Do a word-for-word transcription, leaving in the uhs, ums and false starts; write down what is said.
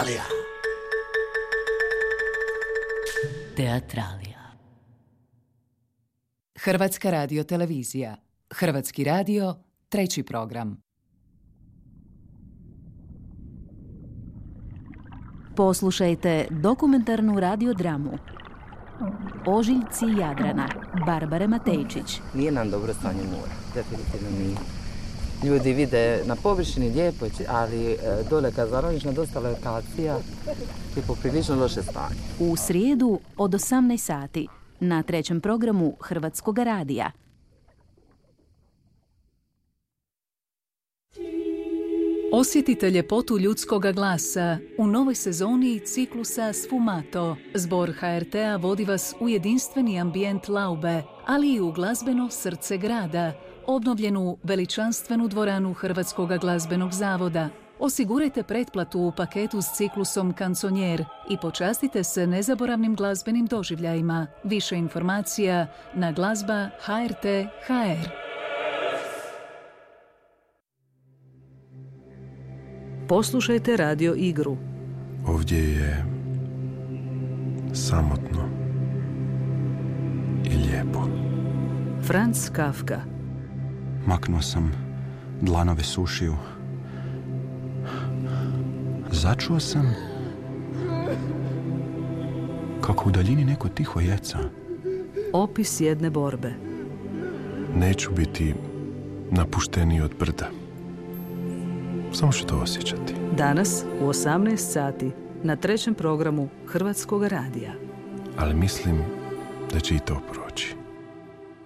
Teatralija. Teatralija. Hrvatska radiotelevizija. Hrvatski radio, treći program. Poslušajte dokumentarnu radiodramu Ožiljci Jadrana, Barbare Matejčić. Nije nam dobro stanje mora, definitivno nije. Ljudi vide na površini lijepo, ali dole kad zaroniš na dosta lokacija je poprilično loše stanje. U srijedu od osamnaest sati na trećem programu Hrvatskog radija. Osjetite ljepotu ljudskoga glasa u novoj sezoni ciklusa Sfumato. Zbor ha er te-a vodi vas u jedinstveni ambijent Laube, ali i u glazbeno srce grada, obnovljenu veličanstvenu dvoranu Hrvatskog glazbenog zavoda. Osigurajte pretplatu u paketu s ciklusom Kanconier i počastite se nezaboravnim glazbenim doživljajima. Više informacija na glazba ha er te tačka ha er. Poslušajte radio igru. Ovdje je samotno i lijepo. Franz Kafka. Maknuo sam dlanove s ušiju. Začuo sam kako u daljini neko tiho jeca. Opis jedne borbe. Neću biti napušteniji od brda. Samo ću to osjećati. Danas u osamnaest sati na trećem programu Hrvatskog radija. Ali mislim da će i to proći.